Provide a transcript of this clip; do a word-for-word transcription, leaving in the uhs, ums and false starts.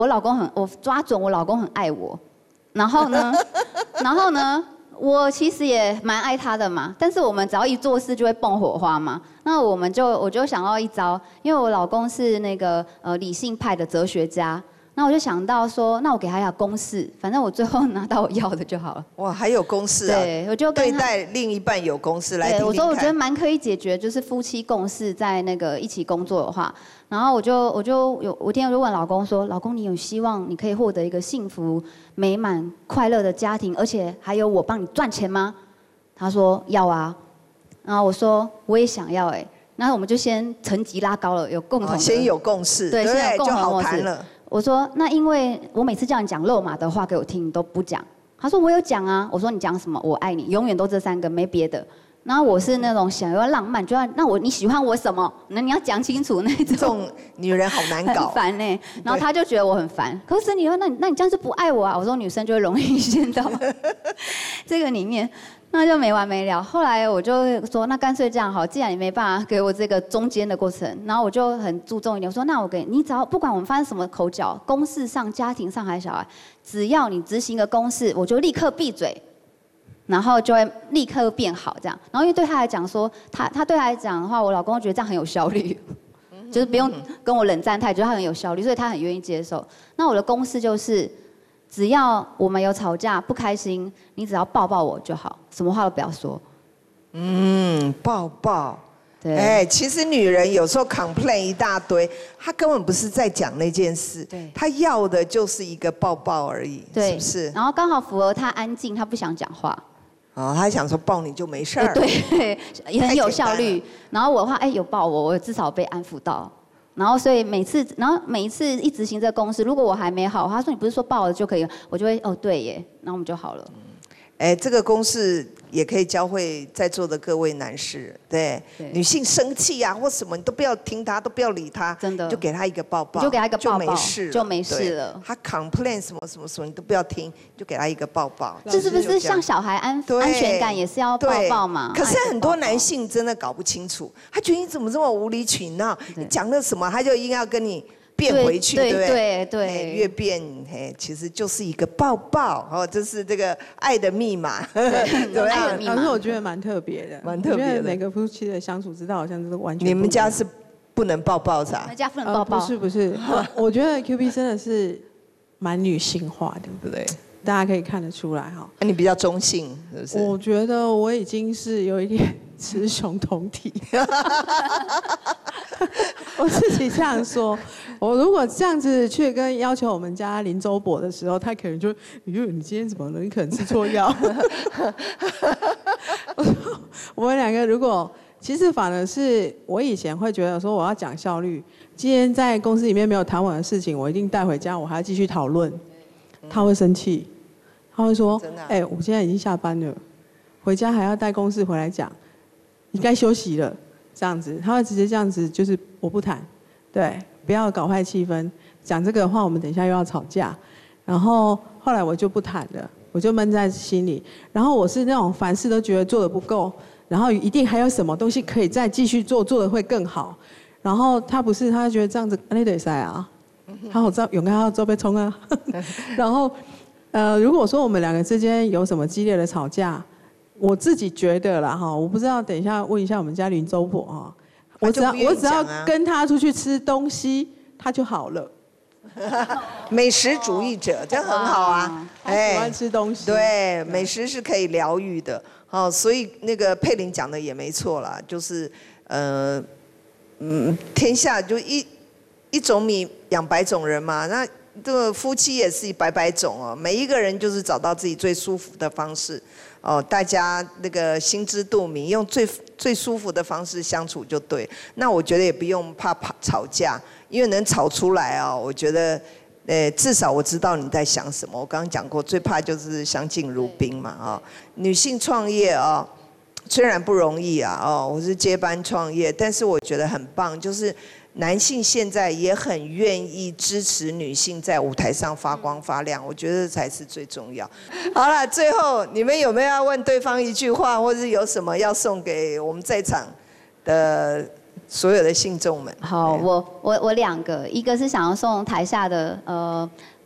我老公很，我抓准我老公很爱我，然后呢，然后呢，我其实也蛮爱他的嘛，但是我们只要一做事就会蹦火花嘛，那我们就我就想到一招，因为我老公是那个呃理性派的哲学家。那我就想到说，那我给他一下公式，反正我最后拿到我要的就好了。 哇，还有公式啊！ 对，我就跟对待另一半有公式来听听看。 对，我说我觉得蛮可以解决，就是夫妻共事在那个一起工作的话，然后我就我就有我今天就问老公说，老公你有希望你可以获得一个幸福、美满、快乐的家庭，而且还有我帮你赚钱吗？他说要啊，然后我说我也想要哎、欸，那我们就先层级拉高了，有共同的、 哦，先有共识， 对， 对不对？ 先有共就同模式好谈了。 我说那因为我每次叫你讲肉麻的话给我听，你都不讲。他说我有讲啊。我说你讲什么？我爱你，永远都这三个，没别的。然后我是那种想要浪漫，就要那我你喜欢我什么？那你要讲清楚那种。 这种女人好难搞， 很烦呢、欸。然后他就觉得我很烦。可是你说那你那你这样是不爱我啊？我说女生就会容易陷到这个里面。那就没完没了。后来我就说，那干脆这样好，既然你没办法给我这个中间的过程，然后我就很注重一点，我说那我给你，只要不管我们发生什么口角，公事上、家庭上还是小孩，只要你执行个公事，我就立刻闭嘴，然后就会立刻变好这样。然后因为对他来讲说，他他对他来讲的话，我老公觉得这样很有效率。就是不用跟我冷战太久，他很有效率，所以他很愿意接受。那我的公式就是。只要我们有吵架不开心，你只要抱抱我就好，什么话都不要说。 嗯，抱抱。 对。 哎，其实女人有时候 complain 一大堆，她根本不是在讲那件事， 对， 她要的就是一个抱抱而已， 对， 是不是？ 然后刚好符合她安静，她不想讲话。 哦，她想说抱你就没事儿。 对，也很有效率。然后我的话，哎，有抱我，我至少被安抚到。然后，所以每次，然后每一次一执行这个公式，如果我还没好，他说你不是说抱了就可以了，我就会哦对耶，然后我们就好了。 哎，这个公式也可以教会在座的各位男士，对，对女性生气啊或什么，你都不要听他，都不要理他， 真的， 就给他一个抱抱， 就给他一个抱抱， 就没事， 就没事了。 他 complain 什么什么什么，你都不要听，就给他一个抱抱。 这是不是像小孩安安全感也是要抱抱嘛？ 可是很多男性真的搞不清楚，他觉得你怎么这么无理取闹，你讲了什么他就硬要跟你。变回去，对不对？ 对对， 越变，嘿，其实就是一个抱抱，哦，这是这个爱的密码，怎么样？ 老师，我觉得蛮特别的， 蛮特别的。 每个夫妻的相处之道好像是完全。 你们家是不能抱抱是吧？ 我们家不能抱抱。 不是不是，我觉得 Q B 真的是蛮女性化的，对不对？大家可以看得出来哈。 你比较中性，是不是？ 我觉得我已经是有一点雌雄同体。我自己这样说，我如果这样子去跟要求我们家林周伯的时候，他可能就，哟，你今天怎么了？你可能吃错药。我们两个如果，其实反而是我以前会觉得说我要讲效率，今天在公司里面没有谈完的事情，我一定带回家，我还要继续讨论。他会生气，他会说，哎、欸，我现在已经下班了，回家还要带公事回来讲，你该休息了。这样子，他会直接这样子，就是我不谈，对，不要搞坏气氛。讲这个的话，我们等一下又要吵架。然后后来我就不谈了，我就闷在心里。然后我是那种凡事都觉得做得不够，然后一定还有什么东西可以再继续做，做得会更好。然后他不是，他觉得这样子那得塞啊，他好知道勇敢要做被冲啊。然后呃，如果说我们两个之间有什么激烈的吵架。我自己觉得啦哈，我不知道，等一下问一下我们家林周婆哈，我只要我只要跟他出去吃东西，他就好了。 美食主义者，这很好啊， 哎，喜欢吃东西。 对，美食是可以疗愈的，哦，所以那个佩玲讲的也没错啦，就是呃，嗯，天下就一一种米养百种人嘛，那这个夫妻也是百百种哦，每一个人就是找到自己最舒服的方式。哦，大家那个心知肚明，用最最舒服的方式相处就对。那我觉得也不用怕怕吵架，因为能吵出来哦，我觉得，呃，至少我知道你在想什么。我刚刚讲过，最怕就是相敬如宾嘛，啊、哦，女性创业啊、哦，虽然不容易啊，哦，我是接班创业，但是我觉得很棒，就是。男性现在也很愿意支持女性在舞台上发光发亮，我觉得这才是最重要。好了，最后你们有没有要问对方一句话，或者有什么要送给我们在场的所有的信众们。 好，我我我两个，一个是想要送台下的呃